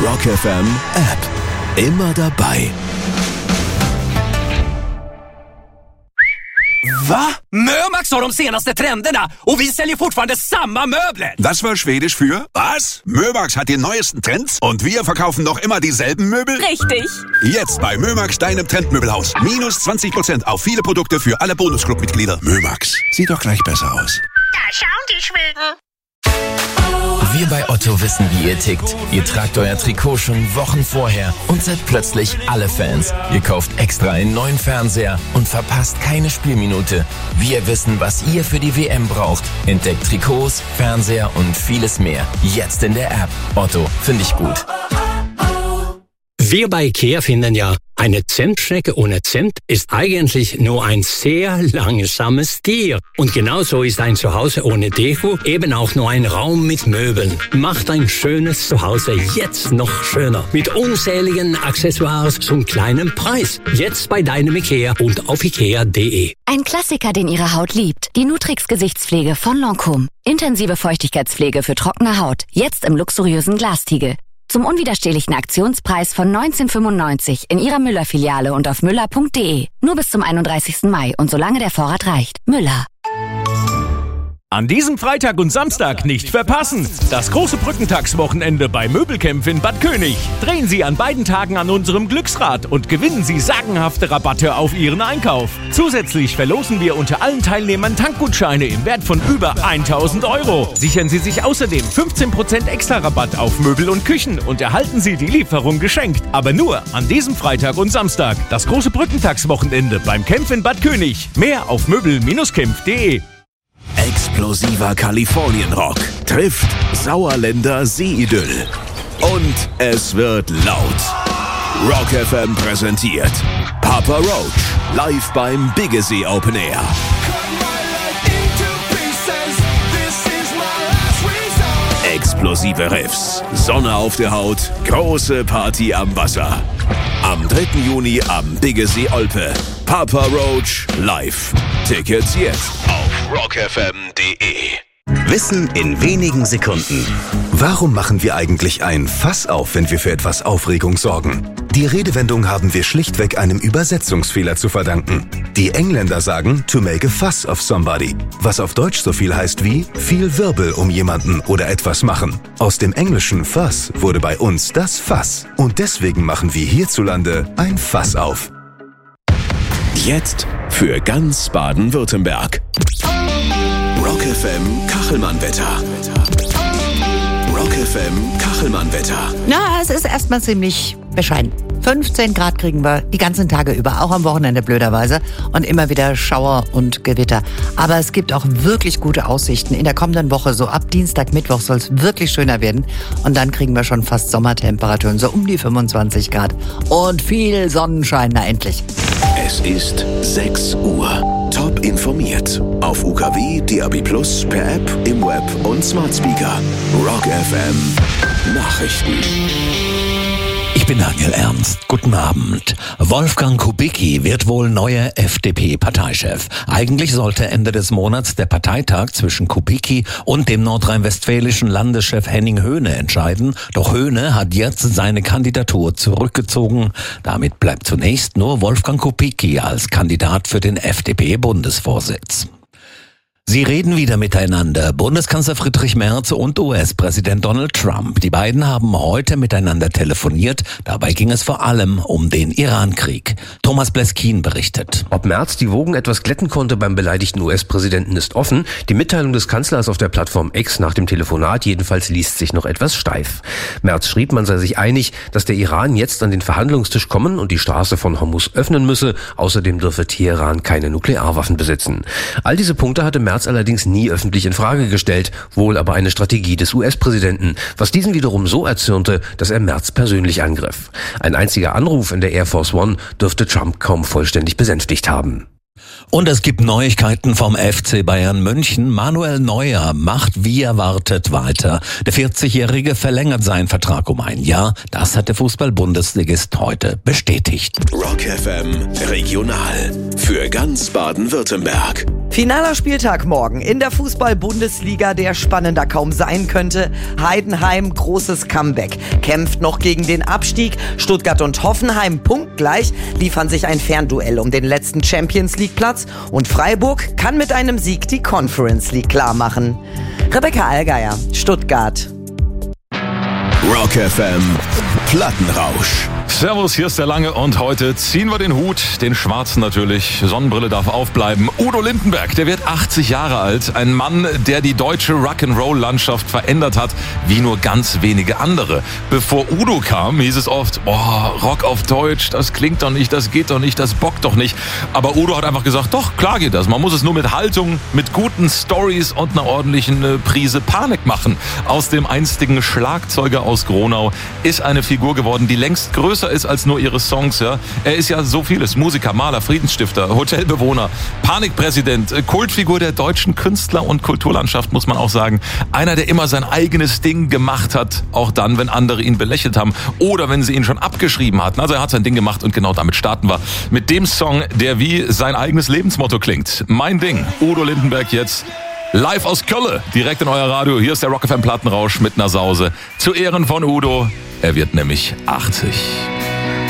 Rock FM App. Immer dabei. Va? Mömax har de senaste trenderna och vi säljer fortfarande samma möbler. Das war Schwedisch für was? Mömax hat die neuesten Trends und wir verkaufen noch immer dieselben Möbel? Richtig. Jetzt bei Mömax, deinem Trendmöbelhaus. Minus 20% auf viele Produkte für alle Bonusclub-Mitglieder. Mömax, sieht doch gleich besser aus. Da schauen die Schweden. Wir bei Otto wissen, wie ihr tickt. Ihr tragt euer Trikot schon Wochen vorher und seid plötzlich alle Fans. Ihr kauft extra einen neuen Fernseher und verpasst keine Spielminute. Wir wissen, was ihr für die WM braucht. Entdeckt Trikots, Fernseher und vieles mehr. Jetzt in der App. Otto, finde ich gut. Wir bei IKEA finden ja, eine Zentstrecke ohne Zent ist eigentlich nur ein sehr langsames Tier. Und genauso ist ein Zuhause ohne Deko eben auch nur ein Raum mit Möbeln. Macht ein schönes Zuhause jetzt noch schöner. Mit unzähligen Accessoires zum kleinen Preis. Jetzt bei deinem IKEA und auf ikea.de. Ein Klassiker, den Ihre Haut liebt. Die Nutrix Gesichtspflege von Lancôme. Intensive Feuchtigkeitspflege für trockene Haut. Jetzt im luxuriösen Glastiegel. Zum unwiderstehlichen Aktionspreis von 19,95 in Ihrer Müller-Filiale und auf müller.de. Nur bis zum 31. Mai und solange der Vorrat reicht. Müller. An diesem Freitag und Samstag nicht verpassen. Das große Brückentagswochenende bei Möbelkämpf in Bad König. Drehen Sie an beiden Tagen an unserem Glücksrad und gewinnen Sie sagenhafte Rabatte auf Ihren Einkauf. Zusätzlich verlosen wir unter allen Teilnehmern Tankgutscheine im Wert von über 1.000 €. Sichern Sie sich außerdem 15% extra Rabatt auf Möbel und Küchen und erhalten Sie die Lieferung geschenkt. Aber nur an diesem Freitag und Samstag. Das große Brückentagswochenende beim Kämpf in Bad König. Mehr auf möbel-kämpf.de. Explosiver Kalifornienrock trifft Sauerländer Seeidyll. Und es wird laut. Rock FM präsentiert Papa Roach live beim Biggesee Open Air. Explosive Riffs, Sonne auf der Haut, große Party am Wasser. Am 3. Juni am Biggesee Olpe. Papa Roach live. Tickets jetzt auf rockfm.de. Wissen in wenigen Sekunden. Warum machen wir eigentlich ein Fass auf, wenn wir für etwas Aufregung sorgen? Die Redewendung haben wir schlichtweg einem Übersetzungsfehler zu verdanken. Die Engländer sagen to make a fuss of somebody, was auf Deutsch so viel heißt wie viel Wirbel um jemanden oder etwas machen. Aus dem englischen fuss wurde bei uns das Fass. Und deswegen machen wir hierzulande ein Fass auf. Jetzt für ganz Baden-Württemberg. Rock FM Kachelmann-Wetter. Rock FM Kachelmann-Wetter. Na, es ist erstmal ziemlich bescheiden. 15 Grad kriegen wir die ganzen Tage über, auch am Wochenende blöderweise. Und immer wieder Schauer und Gewitter. Aber es gibt auch wirklich gute Aussichten. In der kommenden Woche, so ab Dienstag, Mittwoch, soll es wirklich schöner werden. Und dann kriegen wir schon fast Sommertemperaturen, so um die 25 Grad. Und viel Sonnenschein, na endlich. Es ist 6 Uhr. Top informiert. Auf UKW, DAB+, per App, im Web und Smart Speaker. Rock FM Nachrichten. Ich bin Daniel Ernst. Guten Abend. Wolfgang Kubicki wird wohl neuer FDP-Parteichef. Eigentlich sollte Ende des Monats der Parteitag zwischen Kubicki und dem nordrhein-westfälischen Landeschef Henning Höhne entscheiden. Doch Höhne hat jetzt seine Kandidatur zurückgezogen. Damit bleibt zunächst nur Wolfgang Kubicki als Kandidat für den FDP-Bundesvorsitz. Sie reden wieder miteinander, Bundeskanzler Friedrich Merz und US-Präsident Donald Trump. Die beiden haben heute miteinander telefoniert. Dabei ging es vor allem um den Iran-Krieg. Thomas Bleskin berichtet. Ob Merz die Wogen etwas glätten konnte beim beleidigten US-Präsidenten ist offen. Die Mitteilung des Kanzlers auf der Plattform X nach dem Telefonat jedenfalls liest sich noch etwas steif. Merz schrieb, man sei sich einig, dass der Iran jetzt an den Verhandlungstisch kommen und die Straße von Hormuz öffnen müsse. Außerdem dürfe Teheran keine Nuklearwaffen besitzen. All diese Punkte hatte Merz allerdings nie öffentlich in Frage gestellt, wohl aber eine Strategie des US-Präsidenten, was diesen wiederum so erzürnte, dass er Merz persönlich angriff. Ein einziger Anruf in der Air Force One dürfte Trump kaum vollständig besänftigt haben. Und es gibt Neuigkeiten vom FC Bayern München. Manuel Neuer macht wie erwartet weiter. Der 40-Jährige verlängert seinen Vertrag um ein Jahr. Das hat der Fußball-Bundesligist heute bestätigt. Rock FM Regional für ganz Baden-Württemberg. Finaler Spieltag morgen in der Fußball-Bundesliga, der spannender kaum sein könnte. Heidenheim, großes Comeback, kämpft noch gegen den Abstieg. Stuttgart und Hoffenheim punktgleich, liefern sich ein Fernduell um den letzten Champions-League-Platz. Und Freiburg kann mit einem Sieg die Conference League klarmachen. Rebecca Allgeier, Stuttgart. Rock FM Plattenrausch. Servus, hier ist der Lange und heute ziehen wir den Hut, den schwarzen natürlich. Sonnenbrille darf aufbleiben. Udo Lindenberg, der wird 80 Jahre alt. Ein Mann, der die deutsche Rock'n'Roll-Landschaft verändert hat, wie nur ganz wenige andere. Bevor Udo kam, hieß es oft, Rock auf Deutsch, das klingt doch nicht, das geht doch nicht, das bockt doch nicht. Aber Udo hat einfach gesagt, doch, klar geht das. Man muss es nur mit Haltung, mit guten Stories und einer ordentlichen Prise Panik machen. Aus dem einstigen Schlagzeuger aus Gronau ist eine Figur geworden, die längst größer ist als nur ihre Songs. Ja. Er ist ja so vieles. Musiker, Maler, Friedensstifter, Hotelbewohner, Panikpräsident, Kultfigur der deutschen Künstler- und Kulturlandschaft, muss man auch sagen. Einer, der immer sein eigenes Ding gemacht hat, auch dann, wenn andere ihn belächelt haben oder wenn sie ihn schon abgeschrieben hatten. Also er hat sein Ding gemacht und genau damit starten wir. Mit dem Song, der wie sein eigenes Lebensmotto klingt. Mein Ding. Udo Lindenberg jetzt. Live aus Köln, direkt in euer Radio. Hier ist der Rock FM Plattenrausch mit einer Sause. Zu Ehren von Udo. Er wird nämlich 80.